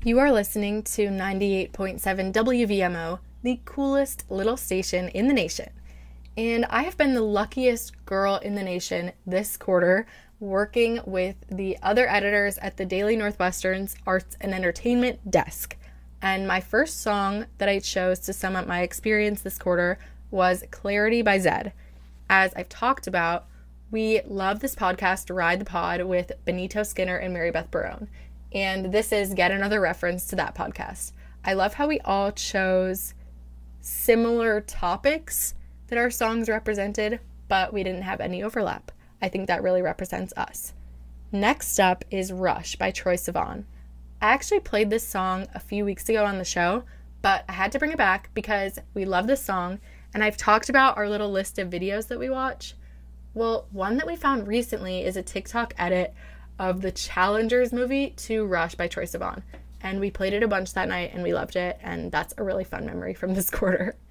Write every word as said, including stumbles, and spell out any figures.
You are listening to ninety-eight point seven W V M O, the coolest little station in the nation. And I have been the luckiest girl in the nation this quarter, working with the other editors at the Daily Northwestern's Arts and Entertainment desk. And my first song that I chose to sum up my experience this quarter was Clarity by Zedd. As I've talked about, we love this podcast, Ride the Pod, with Benito Skinner and Mary Beth Barone. And this is yet another reference to that podcast. I love how we all chose similar topics that our songs represented, but we didn't have any overlap. I think that really represents us. Next up is Rush by Troye Sivan. I actually played this song a few weeks ago on the show, but I had to bring it back because we love this song, and I've talked about our little list of videos that we watch. Well, one that we found recently is a TikTok edit of the Challengers movie to Rush by Troye Sivan, and we played it a bunch that night, and we loved it, and that's a really fun memory from this quarter.